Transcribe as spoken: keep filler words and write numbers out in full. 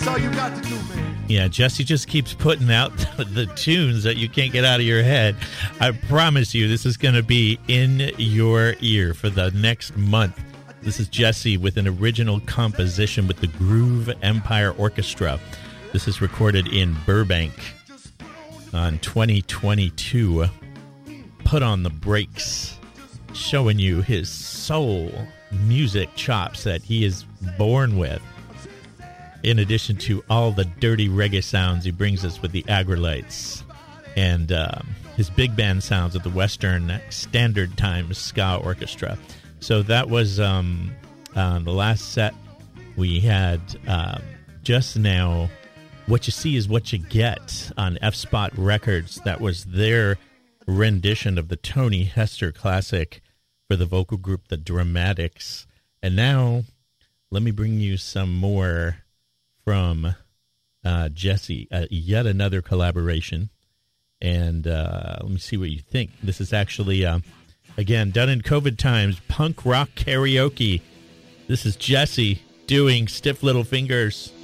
all you got to do, man. Yeah, Jesse just keeps putting out the, the tunes that you can't get out of your head. I promise you, this is going to be in your ear for the next month. This is Jesse with an original composition with the Groove Empire Orchestra. This is recorded in Burbank on twenty twenty-two. Put on the Brakes, showing you his soul music chops that he is born with. In addition to all the dirty reggae sounds he brings us with the Aggrolites and um, his big band sounds with the Western Standard Time Ska Orchestra. So that was um, uh, the last set. We had uh, just now What You See Is What You Get on F-Spot Records. That was their rendition of the Tony Hester classic for the vocal group The Dramatics. And now let me bring you some more from uh, Jesse, uh, yet another collaboration. And uh, let me see what you think. This is actually, uh, again, done in COVID times, punk rock karaoke. This is Jesse doing Stiff Little Fingers.